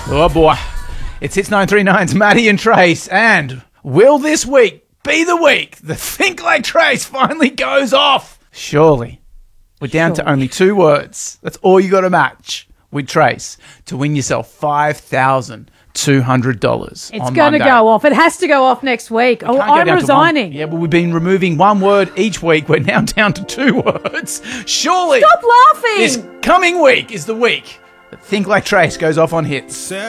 Oh boy. It's Hits 939's Maddie and Trace. And will this week be the week the Think Like Trace finally goes off? Surely. We're down to only 2 words. That's all you got to match with Trace to win yourself $5,200. It's going to go off. It has to go off next week. Oh, I'm resigning. Yeah, well, we've been removing 1 word each week. We're now down to 2 words. Surely. Stop laughing. This coming week is the week that Think Like Trace goes off on Hits.